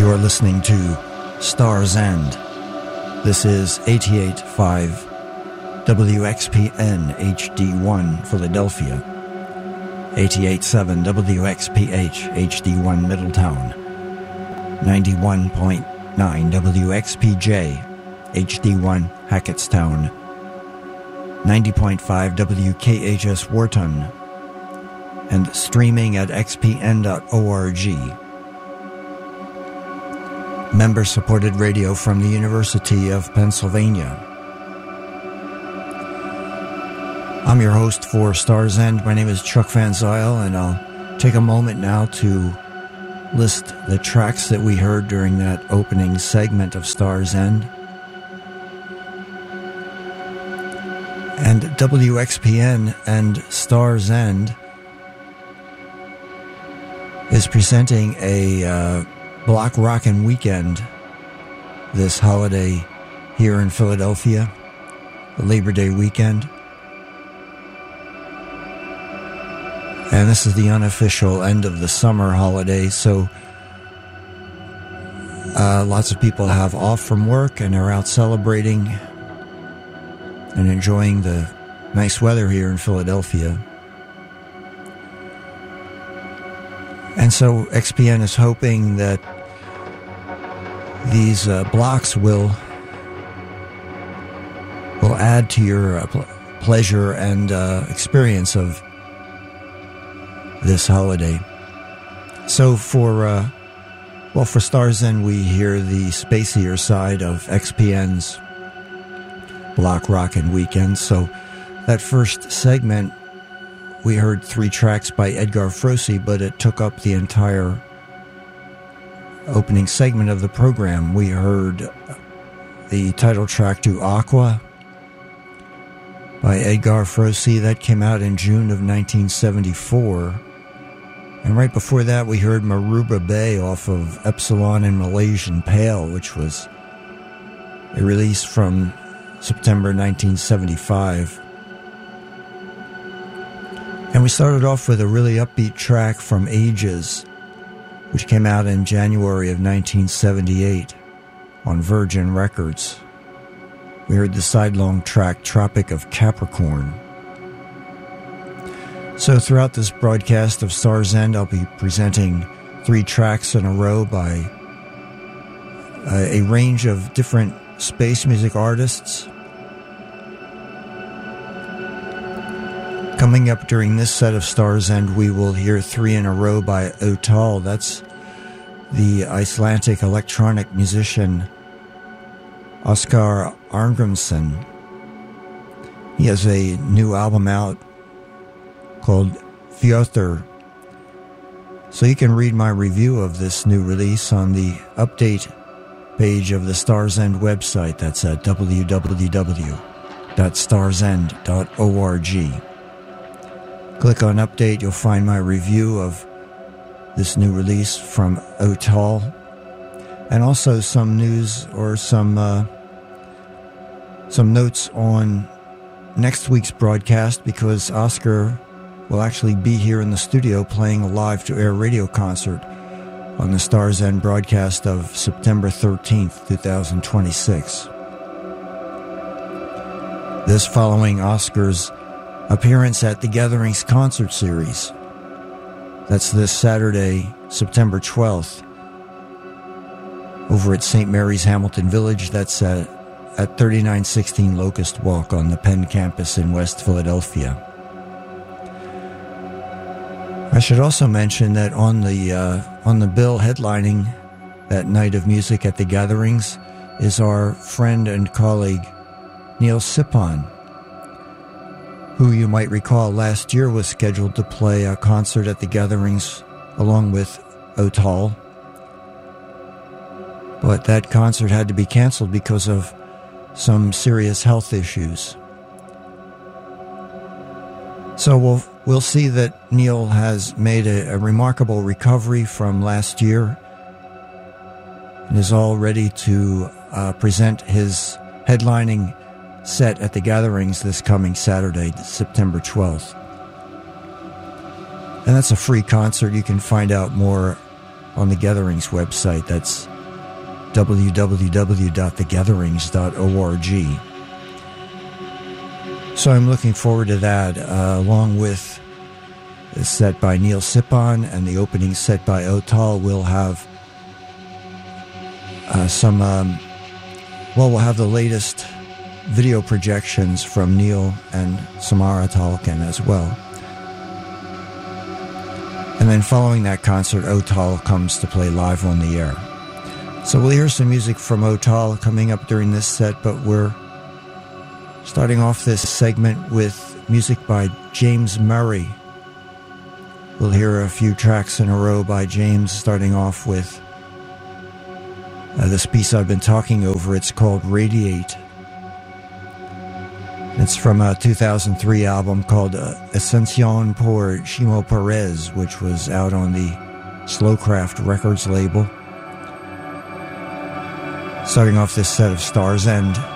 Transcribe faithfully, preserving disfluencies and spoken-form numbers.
You're listening to Star's End. This is eighty-eight point five W X P N H D one Philadelphia, eighty-eight point seven W X P H H D one Middletown, ninety-one point nine W X P J H D one Hackettstown, ninety point five W K H S Wharton, and streaming at x p n dot org. Member-supported radio from the University of Pennsylvania. I'm your host for Star's End. My name is Chuck Van Zyl, and I'll take a moment now to list the tracks that we heard during that opening segment of Star's End. And W X P N and Star's End is presenting a uh, Block Rockin' Weekend this holiday here in Philadelphia, the Labor Day weekend. And this is the unofficial end of the summer holiday, so uh, lots of people have off from work and are out celebrating and enjoying the nice weather here in Philadelphia. And so X P N is hoping that these uh, blocks will will add to your uh, pl- pleasure and uh, experience of this holiday. So for uh, well, for Star's End, we hear the spacier side of X P N's Block Rockin' Weekend. So that first segment, we heard three tracks by Edgar Froese, but it took up the entire opening segment of the program. We heard the title track to Aqua by Edgar Froese. That came out in June of nineteen seventy-four. And right before that, we heard Maruba Bay off of Epsilon and Malaysian Pale, which was a release from September nineteen seventy-five. And we started off with a really upbeat track from Ages, which came out in January of nineteen seventy-eight on Virgin Records. We heard the sidelong track Tropic of Capricorn. So throughout this broadcast of Star's End, I'll be presenting three tracks in a row by a range of different space music artists. Coming up during this set of Star's End, we will hear three in a row by Otal. That's the Icelandic electronic musician Oskar Arngrimsson. He has a new album out called Fjötr. So you can read my review of this new release on the update page of the Star's End website. That's at w w w dot stars end dot org. Click on Update, you'll find my review of this new release from Otal, and also some news or some uh, some notes on next week's broadcast, because Oscar will actually be here in the studio playing a live-to-air radio concert on the Star's End broadcast of September thirteenth, twenty twenty-six. This following Oscar's appearance at the Gatherings concert series. That's this Saturday, September twelfth, over at Saint Mary's Hamilton Village. That's at, at thirty-nine sixteen Locust Walk on the Penn campus in West Philadelphia. I should also mention that on the uh, on the bill headlining that night of music at the Gatherings is our friend and colleague Neil Sipon, who you might recall last year was scheduled to play a concert at the Gatherings along with Otal. But that concert had to be canceled because of some serious health issues. So we'll, we'll see that Neil has made a, a remarkable recovery from last year and is all ready to uh, present his headlining set at the Gatherings this coming Saturday, September twelfth. And that's a free concert. You can find out more on the Gatherings website. That's w w w dot the gatherings dot org. So I'm looking forward to that, uh, along with a set by Neil Sipon and the opening set by Otal. We'll have uh, some, um, well, we'll have the latest video projections from Neil and Samara Tolkien as well. And then following that concert, Otal comes to play live on the air. So we'll hear some music from Otal coming up during this set, but we're starting off this segment with music by James Murray. We'll hear a few tracks in a row by James, starting off with uh, this piece I've been talking over. It's called Radiate. It's from a two thousand three album called uh, Ascension por Chimo Perez, which was out on the Slowcraft Records label. Starting off this set of Star's End.